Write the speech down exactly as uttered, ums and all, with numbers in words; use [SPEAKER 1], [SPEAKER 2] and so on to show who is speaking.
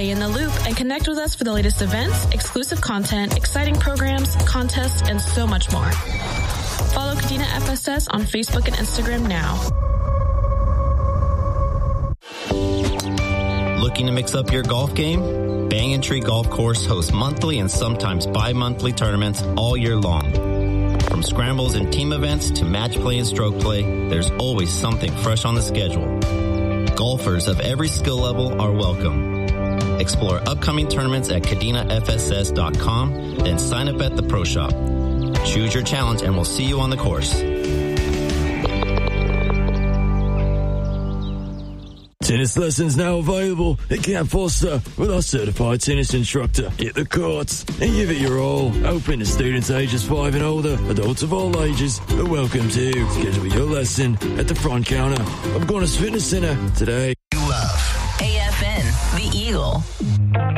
[SPEAKER 1] Stay in the loop and connect with us for the latest events, exclusive content, exciting programs, contests, and so much more. Follow Kadena F S S on Facebook and Instagram now.
[SPEAKER 2] Looking to mix up your golf game? Banyan Tree Golf Course hosts monthly and sometimes bi-monthly tournaments all year long. From scrambles and team events to match play and stroke play, there's always something fresh on the schedule. Golfers of every skill level are welcome. Explore upcoming tournaments at kadena f s s dot com and sign up at the Pro Shop. Choose your challenge and we'll see you on the course.
[SPEAKER 3] Tennis lessons now available at Camp Foster with our certified tennis instructor. Hit the courts and give it your all. Open to students ages five and older, adults of all ages are welcome too. Schedule your lesson at the front counter of Gonas Fitness Center today.
[SPEAKER 4] You love A F N, The Eagle.